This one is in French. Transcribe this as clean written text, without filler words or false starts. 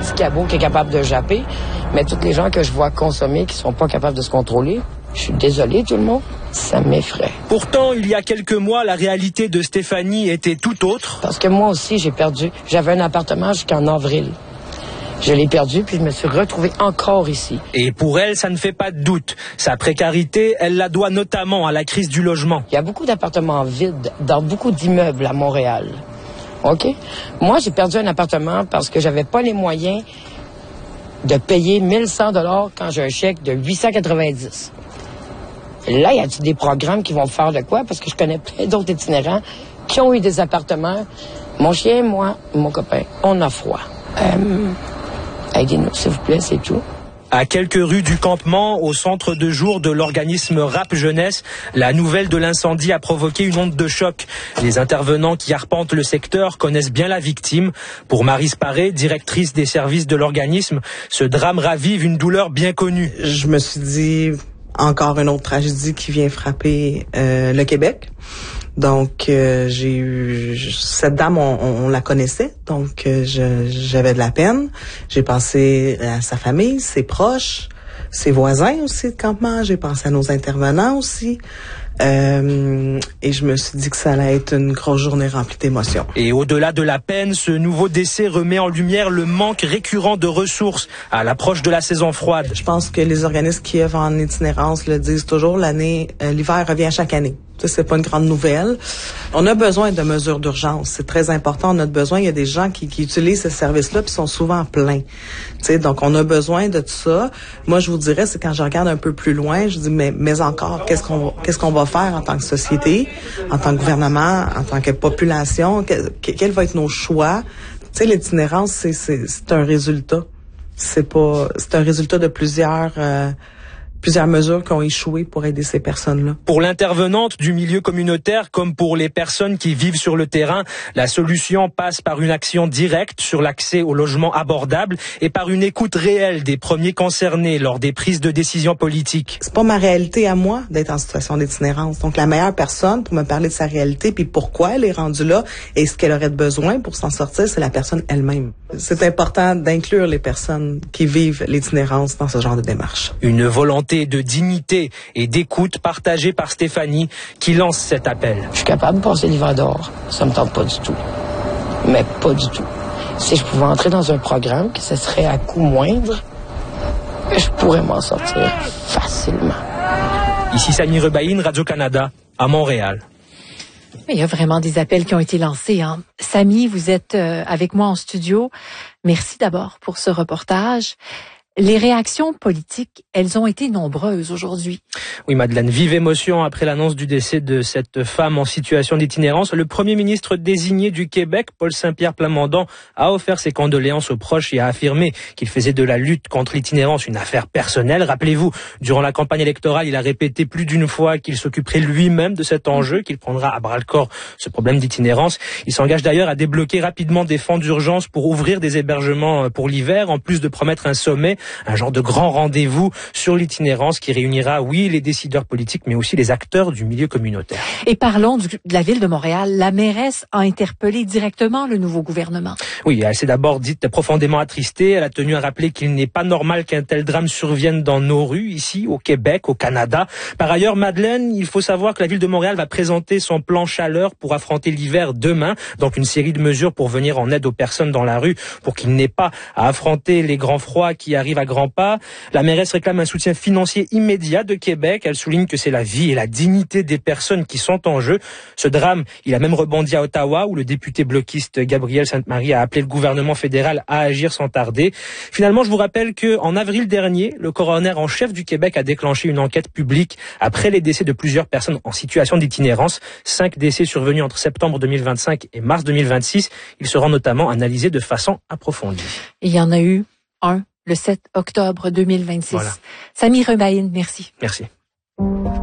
Cabot qui est capable de japper, mais toutes les gens que je vois consommer qui sont pas capables de se contrôler, je suis désolé tout le monde, ça m'effraie. Pourtant, il y a quelques mois, la réalité de Stéphanie était tout autre. Parce que moi aussi, j'avais un appartement jusqu'en avril. Je l'ai perdu, puis je me suis retrouvée encore ici. Et pour elle, ça ne fait pas de doute. Sa précarité, elle la doit notamment à la crise du logement. Il y a beaucoup d'appartements vides dans beaucoup d'immeubles à Montréal. OK? Moi, j'ai perdu un appartement parce que j'avais pas les moyens de payer 1100 $ quand j'ai un chèque de 890. Là, y a-t-il des programmes qui vont faire de quoi? Parce que je connais plein d'autres itinérants qui ont eu des appartements. Mon chien, moi, mon copain, on a froid. Aidez-nous, s'il vous plaît, c'est tout. À quelques rues du campement, au centre de jour de l'organisme Rap Jeunesse, la nouvelle de l'incendie a provoqué une onde de choc. Les intervenants qui arpentent le secteur connaissent bien la victime. Pour Maryse Paré, directrice des services de l'organisme, ce drame ravive une douleur bien connue. Je me suis dit, encore une autre tragédie qui vient frapper le Québec. Donc, j'ai eu cette dame, on la connaissait, donc j'avais de la peine. J'ai pensé à sa famille, ses proches, ses voisins aussi de campement. J'ai pensé à nos intervenants aussi. Et je me suis dit que ça allait être une grosse journée remplie d'émotions. Et au-delà de la peine, ce nouveau décès remet en lumière le manque récurrent de ressources à l'approche de la saison froide. Je pense que les organismes qui œuvrent en itinérance le disent toujours, l'hiver revient chaque année. Ça, c'est pas une grande nouvelle. On a besoin de mesures d'urgence. C'est très important. On a besoin. Il y a des gens qui utilisent ce service-là puis sont souvent pleins. Donc, on a besoin de tout ça. Moi, je vous dirais, c'est quand je regarde un peu plus loin, je dis, mais encore, qu'est-ce qu'on va faire en tant que société, en tant que gouvernement, en tant que population? Quel va être nos choix? Tu sais, l'itinérance, c'est un résultat. C'est un résultat de plusieurs mesures qui ont échoué pour aider ces personnes-là. Pour l'intervenante du milieu communautaire, comme pour les personnes qui vivent sur le terrain, la solution passe par une action directe sur l'accès au logement abordable et par une écoute réelle des premiers concernés lors des prises de décision politiques. C'est pas ma réalité à moi d'être en situation d'itinérance. Donc, la meilleure personne pour me parler de sa réalité puis pourquoi elle est rendue là et ce qu'elle aurait de besoin pour s'en sortir, c'est la personne elle-même. C'est important d'inclure les personnes qui vivent l'itinérance dans ce genre de démarche. Une volonté de dignité et d'écoute partagée par Stéphanie qui lance cet appel. Je suis capable de passer l'hiver dehors. Ça me tente pas du tout. Mais pas du tout. Si je pouvais entrer dans un programme, que ce serait à coût moindre, je pourrais m'en sortir facilement. Ici Samy Rebaïne, Radio-Canada, à Montréal. Il y a vraiment des appels qui ont été lancés. Samy, vous êtes avec moi en studio. Merci d'abord pour ce reportage. Les réactions politiques, elles ont été nombreuses aujourd'hui. Oui, Madeleine, vive émotion après l'annonce du décès de cette femme en situation d'itinérance. Le premier ministre désigné du Québec, Paul Saint-Pierre Plamondon, a offert ses condoléances aux proches et a affirmé qu'il faisait de la lutte contre l'itinérance une affaire personnelle. Rappelez-vous, durant la campagne électorale, il a répété plus d'une fois qu'il s'occuperait lui-même de cet enjeu, qu'il prendra à bras-le-corps ce problème d'itinérance. Il s'engage d'ailleurs à débloquer rapidement des fonds d'urgence pour ouvrir des hébergements pour l'hiver, en plus de promettre un sommet, un genre de grand rendez-vous sur l'itinérance qui réunira, oui, les décideurs politiques, mais aussi les acteurs du milieu communautaire. Et parlons de la ville de Montréal. La mairesse a interpellé directement le nouveau gouvernement. Oui, elle s'est d'abord dite profondément attristée. Elle a tenu à rappeler qu'il n'est pas normal qu'un tel drame survienne dans nos rues, ici, au Québec, au Canada. Par ailleurs, Madeleine, il faut savoir que la ville de Montréal va présenter son plan chaleur pour affronter l'hiver demain. Donc, une série de mesures pour venir en aide aux personnes dans la rue, pour qu'ils n'aient pas à affronter les grands froids qui arrivent à grands pas. La mairesse réclame un soutien financier immédiat de Québec. Elle souligne que c'est la vie et la dignité des personnes qui sont en jeu. Ce drame, il a même rebondi à Ottawa, où le député bloquiste Gabriel Sainte-Marie a appelé le gouvernement fédéral à agir sans tarder. Finalement, je vous rappelle que en avril dernier, le coroner en chef du Québec a déclenché une enquête publique après les décès de plusieurs personnes en situation d'itinérance. 5 décès survenus entre septembre 2025 et mars 2026. Ils seront notamment analysés de façon approfondie. Il y en a eu un le 7 octobre 2026. Voilà. Samy Rebaïne, merci. Merci.